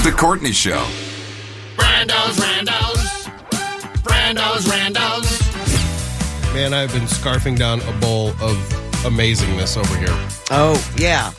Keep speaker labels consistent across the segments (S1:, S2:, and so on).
S1: The Courtney Show.
S2: Brando's.
S3: Man, I've been scarfing down a bowl of amazingness over here.
S4: Oh, yeah.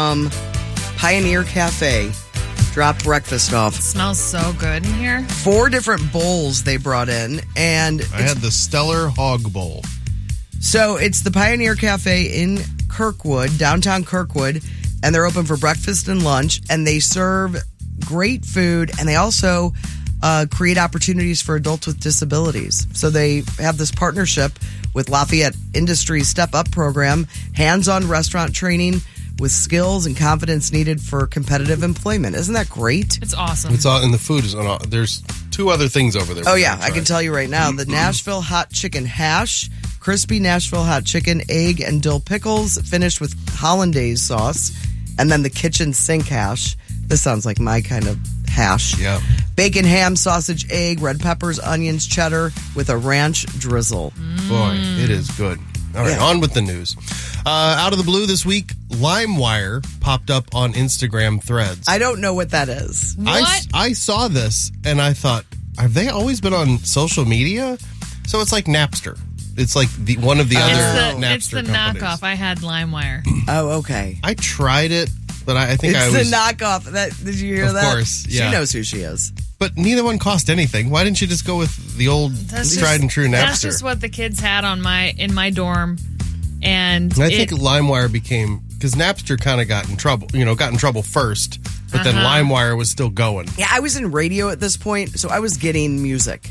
S4: Pioneer Cafe dropped breakfast off.
S5: It smells so good in here.
S4: 4 different bowls they brought in. And
S3: I had the Stellar Hog Bowl.
S4: so it's the Pioneer Cafe in Kirkwood, downtown Kirkwood, and they're open for breakfast and lunch, and they serve great food, and they also create opportunities for adults with disabilities. So they have this partnership with Lafayette Industries Step Up program, hands-on restaurant training with skills and confidence needed for competitive employment. Isn't that great?
S5: It's awesome.
S3: It's all, and the food is on. There's 2 other things over there.
S4: Oh, yeah. I can tell you right now. The Nashville Hot Chicken Hash, crispy Nashville Hot Chicken, egg and dill pickles, finished with hollandaise sauce, and then the kitchen sink hash. This sounds like my kind of hash.
S3: Yeah.
S4: Bacon, ham, sausage, egg, red peppers, onions, cheddar with a ranch drizzle.
S3: Boy, it is good. All right, on with the news. Out of the blue this week, LimeWire popped up on Instagram Threads.
S4: I don't know what that is.
S5: What?
S3: I saw this and I thought, have they always been on social media? So it's like Napster. It's like one of the other Napster
S5: It's the
S3: companies.
S5: knockoff. I had LimeWire.
S4: Oh, okay.
S3: I tried it, but I think
S4: It's
S3: I was...
S4: the knockoff. Did you hear
S3: Of
S4: that?
S3: course, yeah.
S4: She knows who she is.
S3: But neither one cost anything. Why didn't you just go with the old tried and true Napster?
S5: That's just what the kids had in my dorm. And
S3: I think LimeWire became... Because Napster kind of got in trouble first, but then LimeWire was still going.
S4: Yeah, I was in radio at this point, so I was getting music.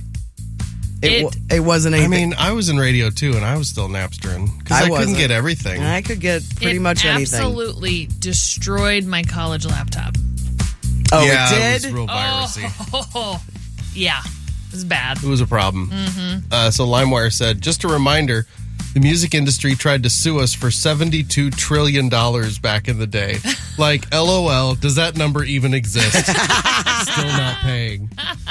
S4: It wasn't anything.
S3: I mean, I was in radio too, and I was still Napstering because I couldn't
S4: wasn't.
S3: get everything.
S4: I could get pretty much anything.
S5: Absolutely destroyed my college laptop.
S4: Oh,
S3: yeah,
S4: it
S3: was
S4: did?
S3: real virusy.
S5: Oh, yeah. It was bad.
S3: It was a problem. So LimeWire said, just a reminder, the music industry tried to sue us for $72 trillion back in the day. Like, LOL, does that number even exist? Still not paying.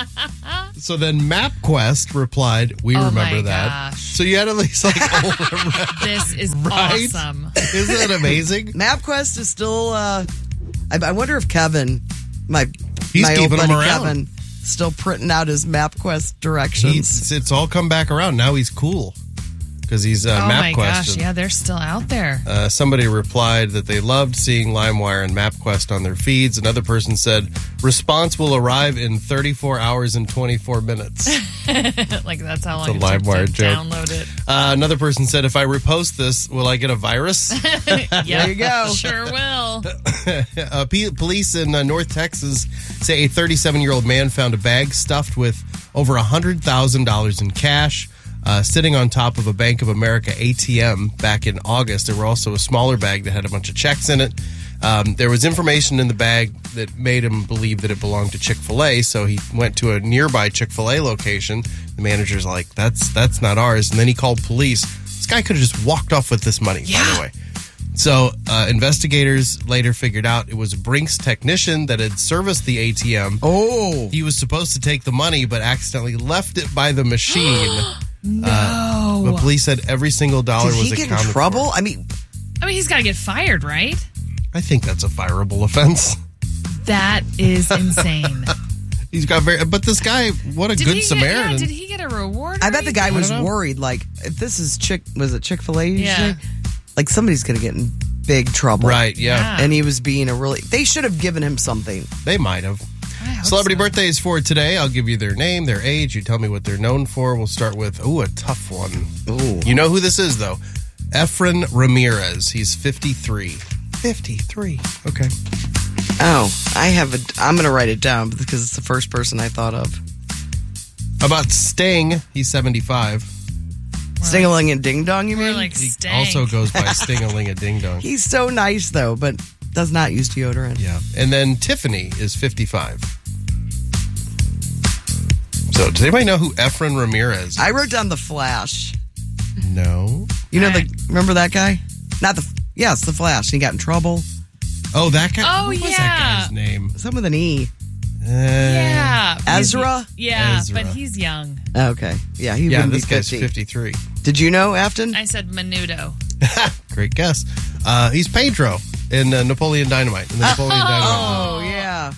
S3: So then MapQuest replied, we remember that.
S5: Gosh.
S3: So you had at least like
S5: This is
S3: Right?
S5: awesome.
S3: Isn't that amazing?
S4: MapQuest is still, I wonder if Kevin,
S3: He's
S4: my
S3: keeping
S4: old
S3: them
S4: buddy
S3: around.
S4: Kevin, still printing out his MapQuest directions.
S3: It's all come back around. Now he's cool because he's
S5: Oh my
S3: MapQuest.
S5: gosh, yeah, they're still out there.
S3: Somebody replied that they loved seeing LimeWire and MapQuest on their feeds. Another person said, response will arrive in 34 hours and 24 minutes.
S5: Like that's how long
S3: It's a
S5: it took
S3: LimeWire
S5: to
S3: joke.
S5: download it.
S3: Another person said, if I repost this, will I get a virus?
S5: Yeah,
S4: There you go.
S5: Sure will.
S3: Police in North Texas say a 37-year-old man found a bag stuffed with over $100,000 in cash sitting on top of a Bank of America ATM back in August. There were also a smaller bag that had a bunch of checks in it. There was information in the bag that made him believe that it belonged to Chick-fil-A, so he went to a nearby Chick-fil-A location. The manager's like, that's not ours. And then he called police. This guy could have just walked off with this money, by the way. So investigators later figured out it was a Brinks technician that had serviced the ATM.
S4: Oh.
S3: He was supposed to take the money, but accidentally left it by the machine.
S5: No.
S3: But police said every single dollar
S4: Did
S3: was
S4: he get
S3: accounted
S4: in trouble?
S3: for.
S4: I mean,
S5: he's got to get fired, right?
S3: I think that's a fireable offense.
S5: That is insane.
S3: He's got but this guy, what a good Samaritan.
S5: Did he get a reward?
S4: I bet the guy was
S3: know.
S4: worried, like, if this is Chick-fil-A usually?
S5: Yeah.
S4: Like, somebody's going to get in big trouble.
S3: Right, yeah.
S4: And he was being they should have given him something.
S3: They might have.
S5: I hope
S3: Celebrity
S5: so.
S3: birthdays for today. I'll give you their name, their age. You tell me what they're known for. We'll start with, a tough one.
S4: Ooh.
S3: You know who this is, though. Efren Ramirez. He's 53. 53. Okay.
S4: Oh, I'm going to write it down because it's the first person I thought of.
S3: How about Sting? He's 75.
S4: Sting-a-ling and ding-dong, you
S5: More
S4: mean?
S5: like
S3: He
S5: stank.
S3: also goes by Sting-a-ling-a-ding-dong.
S4: He's so nice, though, but does not use deodorant.
S3: Yeah. And then Tiffany is 55. So, does anybody know who Efren Ramirez is?
S4: I wrote down The Flash.
S3: No.
S4: You know, remember that guy? Yes, The Flash. He got in trouble.
S3: Oh, that guy?
S5: Oh,
S3: what was
S5: yeah.
S3: that guy's name?
S4: Some with an E.
S5: Yeah.
S4: Ezra?
S5: Yeah,
S3: Ezra.
S5: but he's young.
S4: Okay. Yeah, he
S3: Yeah,
S4: wouldn't
S3: this
S4: be
S3: guy's
S4: 50.
S3: 53.
S4: Did you know, Afton?
S5: I said Menudo.
S3: Great guess. He's Pedro in Napoleon Dynamite. In the Napoleon Dynamite.
S4: Oh, yeah.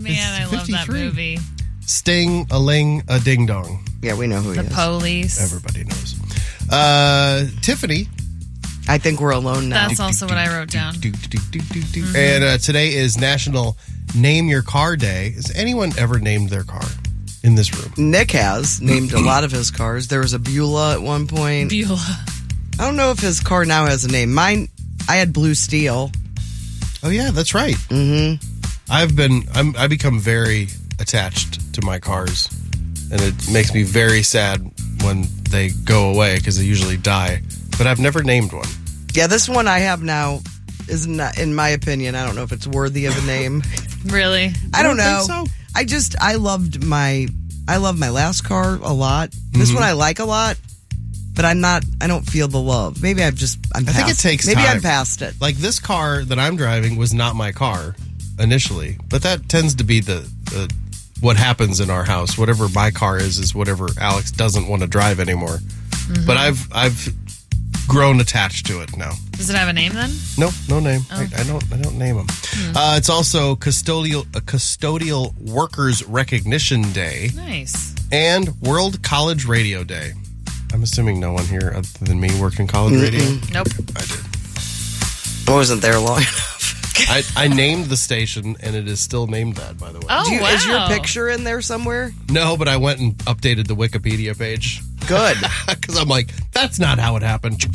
S5: Man, I love that
S3: 53.
S5: movie.
S3: Sting, a ling, a ding dong.
S4: Yeah, we know who he
S5: The
S4: is.
S5: Police.
S3: Everybody knows. Tiffany.
S4: I think we're alone now.
S5: That's also what I wrote down.
S3: And today is National Name Your Car Day. Has anyone ever named their car in this room?
S4: Nick has named a lot of his cars. There was a Beulah at one point.
S5: Beulah.
S4: I don't know if his car now has a name. Mine, I had Blue Steel.
S3: Oh yeah, that's right.
S4: Mm-hmm.
S3: I become very attached to my cars, and it makes me very sad when they go away because they usually die. But I've never named one.
S4: Yeah, this one I have now is not, in my opinion, I don't know if it's worthy of a name.
S5: Really?
S4: I don't know.
S3: think so.
S4: I loved my last car a lot. This one I like a lot, but I don't feel the love. Maybe I'm past.
S3: I think it takes
S4: Maybe
S3: time.
S4: I'm past it.
S3: Like this car that I'm driving was not my car initially, but that tends to be the what happens in our house. Whatever my car is whatever Alex doesn't want to drive anymore. But I've grown attached to it now.
S5: Does it have a name then?
S3: No name. I don't name them. It's also custodial Workers Recognition Day
S5: Nice.
S3: and World College Radio Day. I'm assuming no one here other than me worked in college radio.
S5: Nope.
S3: I did.
S4: I wasn't there long enough.
S3: I named the station, and it is still named that, by the way.
S5: Oh, wow.
S4: Is your picture in there somewhere?
S3: No, but I went and updated the Wikipedia page.
S4: Good.
S3: Because I'm like, that's not how it happened.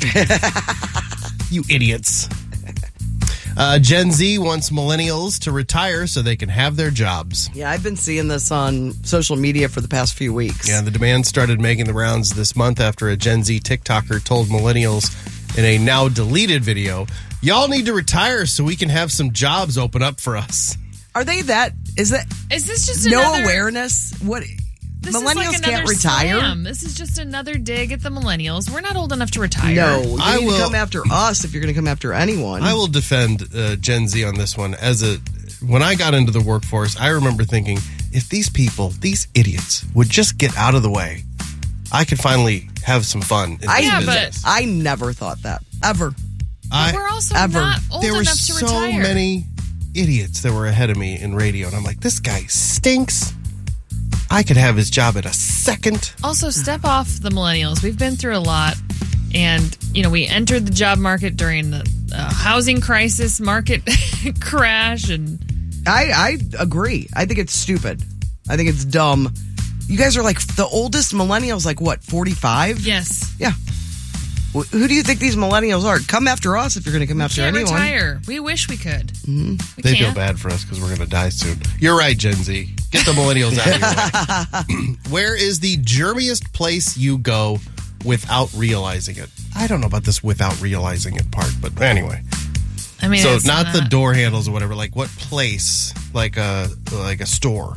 S3: You idiots. Gen Z wants millennials to retire so they can have their jobs.
S4: Yeah, I've been seeing this on social media for the past few weeks.
S3: Yeah, the demand started making the rounds this month after a Gen Z TikToker told millennials in a now deleted video, y'all need to retire so we can have some jobs open up for us.
S4: Are they that? Is
S5: this just
S4: no
S5: another
S4: awareness? What?
S5: This
S4: Millennials
S5: is like
S4: can't
S5: another
S4: retire?
S5: slam. This is just another dig at the millennials. We're not old enough to retire.
S4: No, you
S3: I
S4: need
S3: will-
S4: to come after us if you're going to come after anyone.
S3: I will defend Gen Z on this one. When I got into the workforce, I remember thinking, if these people, these idiots, would just get out of the way, I could finally have some fun. In this
S5: Yeah,
S3: business.
S4: I never thought that ever.
S5: But we're also
S4: ever.
S5: not old
S3: There were
S5: enough to
S3: so
S5: retire.
S3: many idiots that were ahead of me in radio, and I'm like, this guy stinks. I could have his job in a second.
S5: Also, step off the millennials. We've been through a lot. And, we entered the job market during the housing crisis, market crash. And
S4: I agree. I think it's stupid. I think it's dumb. You guys are like the oldest millennials, like what, 45?
S5: yes,
S4: Yeah. Who do you think these millennials are? Come after us if you're going to come after
S5: can't
S4: anyone.
S5: retire. We wish we could. We
S3: They feel
S5: can't.
S3: bad for us because we're going to die soon. You're right, Gen Z. Get the millennials out of your way. Where is the germiest place you go without realizing it? I don't know about this without realizing it part, but anyway.
S5: I mean,
S3: So
S5: it's
S3: not the door handles or whatever. Like what place? Like a store.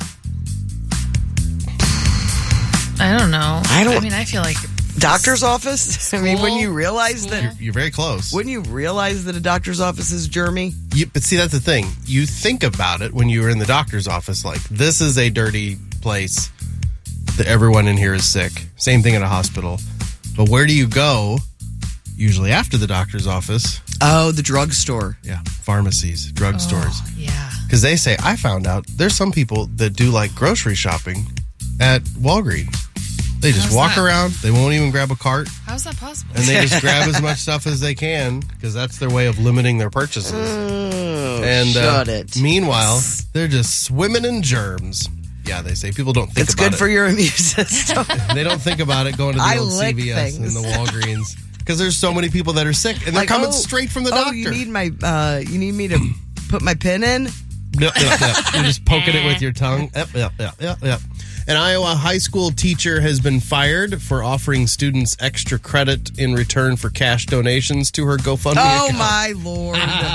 S5: I don't know.
S4: I don't-
S5: I mean, I feel like
S4: Doctor's office? I mean, when you realize
S5: School.
S4: that,
S3: You're very close.
S4: wouldn't you realize that a doctor's office is germy?
S3: But see, that's the thing. You think about it when you were in the doctor's office, like, this is a dirty place that everyone in here is sick. Same thing at a hospital. But where do you go? Usually after the doctor's office.
S4: Oh, the drugstore.
S3: Yeah. Pharmacies, drugstores.
S5: yeah.
S3: Because they say, I found out there's some people that do like grocery shopping at Walgreens. They just
S5: How's
S3: walk
S5: that?
S3: around. They won't even grab a cart.
S5: How's that possible?
S3: And they just grab as much stuff as they can because that's their way of limiting their purchases.
S4: Oh,
S3: And
S4: shut it.
S3: Meanwhile, they're just swimming in germs. Yeah, they say people don't think
S4: It's
S3: about
S4: good
S3: it.
S4: for your immune system.
S3: They don't think about it going to the
S4: I
S3: old
S4: lick
S3: CVS
S4: things.
S3: and the Walgreens because there's so many people that are sick and they're
S4: Like,
S3: coming straight from the doctor.
S4: you need you need me to put my pin in?
S3: Yep. You're just poking it with your tongue. Yep. An Iowa high school teacher has been fired for offering students extra credit in return for cash donations to her GoFundMe
S4: Oh
S3: account.
S4: my Lord.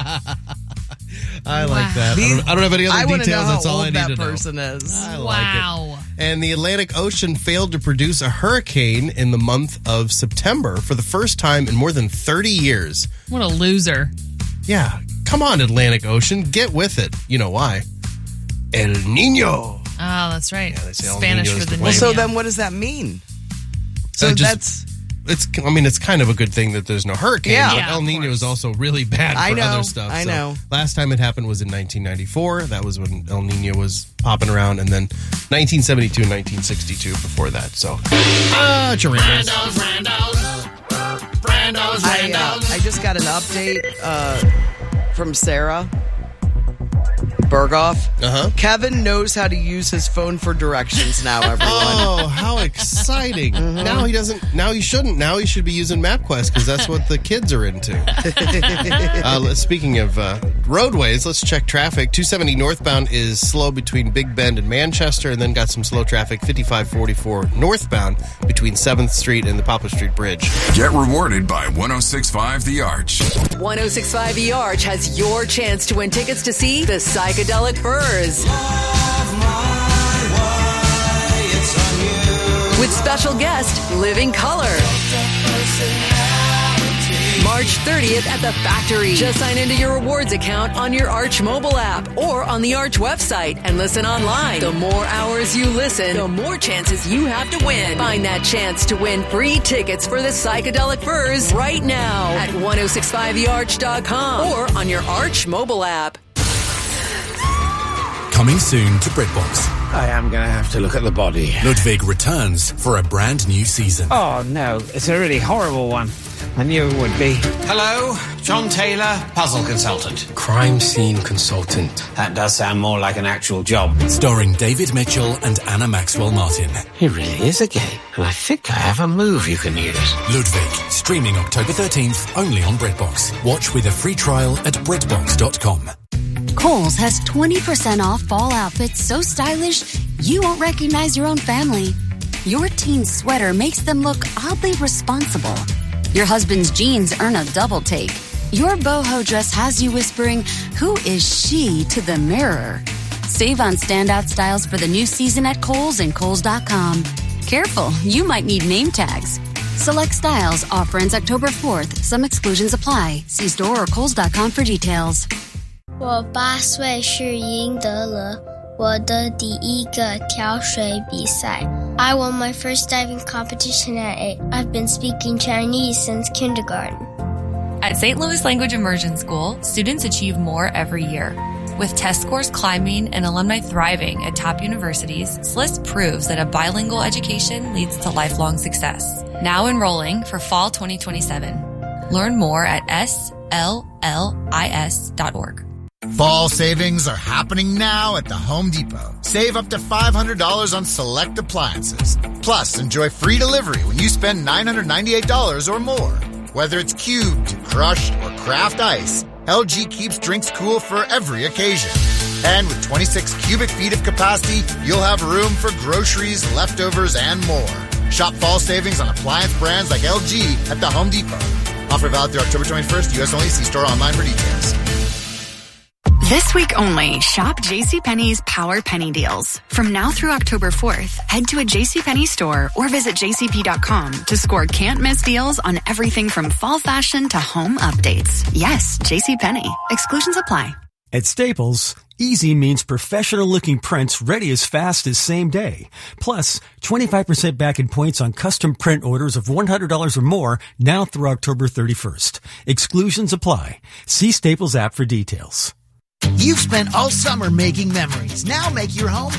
S3: I like that. I don't have any
S4: I
S3: other
S4: want to know
S3: details.
S4: how
S3: That's all I
S4: old
S3: need
S4: that
S3: to know.
S4: person is.
S3: I like it.
S5: Wow.
S3: And the Atlantic Ocean failed to produce a hurricane in the month of September for the first time in more than 30 years.
S5: What a loser.
S3: Yeah, come on, Atlantic Ocean, get with it. You know why? El Nino.
S5: Oh, that's right.
S3: Yeah, they say El
S5: Spanish
S3: Niño's
S5: for the
S3: to
S4: Well,
S3: blame.
S4: so
S5: Niño.
S4: then what does that mean? So
S3: just-
S4: that's
S3: it's kind of a good thing that there's no hurricane.
S4: Yeah.
S3: But
S5: Yeah,
S3: El
S5: of
S3: Nino
S5: course.
S3: is also really bad
S4: I
S3: for
S4: know,
S3: other stuff.
S4: I
S3: So
S4: know.
S3: last time it happened was in 1994. That was when El Nino was popping around, and then 1972 and 1962 before that. So,
S2: Brando's.
S4: I just got an update from Sarah Berghoff. Kevin knows how to use his phone for directions now, everyone.
S3: Oh, how exciting! Now he doesn't. Now he shouldn't. Now he should be using MapQuest because that's what the kids are into. Speaking of roadways, let's check traffic. 270 northbound is slow between Big Bend and Manchester, and then got some slow traffic 5544 northbound between 7th Street and the Poplar Street Bridge.
S1: Get rewarded by 106.5 The Arch.
S6: 106.5 The Arch has your chance to win tickets to see the Psychedelic Furs. With special guest, Living Color. March 30th at the Factory. Just sign into your rewards account on your Arch mobile app or on the Arch website and listen online. The more hours you listen, the more chances you have to win. Find that chance to win free tickets for the Psychedelic Furs right now at 1065thearch.com or on your Arch mobile app.
S7: Coming soon to BritBox.
S8: I am going to have to look at the body.
S7: Ludwig returns for a brand new season.
S8: Oh, no. It's a really horrible one. I knew it would be.
S9: Hello, John Taylor, puzzle consultant.
S10: Crime scene consultant.
S8: That does sound more like an actual job.
S7: Starring David Mitchell and Anna Maxwell Martin.
S10: He really is a gay. And I think I have a move you can use.
S7: Ludwig, streaming October 13th, only on BritBox. Watch with a free trial at BritBox.com.
S11: Kohl's has 20% off fall outfits so stylish you won't recognize your own family. Your teen's sweater makes them look oddly responsible. Your husband's jeans earn a double take. Your boho dress has you whispering, "Who is she?" to the mirror. Save on standout styles for the new season at Kohl's and Kohl's.com. Careful, you might need name tags. Select styles. Offer ends October 4th. Some exclusions apply. See store or Kohl's.com for details.
S12: 我8岁时赢得了我的第一个跳水比赛. I won my first diving competition at 8. I've been speaking Chinese since kindergarten.
S13: At St. Louis Language Immersion School, students achieve more every year. With test scores climbing and alumni thriving at top universities, SLIS proves that a bilingual education leads to lifelong success. Now enrolling for fall 2027. Learn more at sLLIS.org.
S14: Fall savings are happening now at the Home Depot. Save up to $500 on select appliances. Plus, enjoy free delivery when you spend $998 or more. Whether it's cubed, crushed, or craft ice, LG keeps drinks cool for every occasion. And with 26 cubic feet of capacity, you'll have room for groceries, leftovers, and more. Shop fall savings on appliance brands like LG at the Home Depot. Offer valid through October 21st, U.S. only. See store online for details.
S15: This week only, shop JCPenney's Power Penny Deals. From now through October 4th, head to a JCPenney store or visit jcp.com to score can't-miss deals on everything from fall fashion to home updates. Yes, JCPenney. Exclusions apply.
S16: At Staples, easy means professional-looking prints ready as fast as same day. Plus, 25% back in points on custom print orders of $100 or more now through October 31st. Exclusions apply. See Staples app for details.
S17: You've spent all summer making memories. Now make your home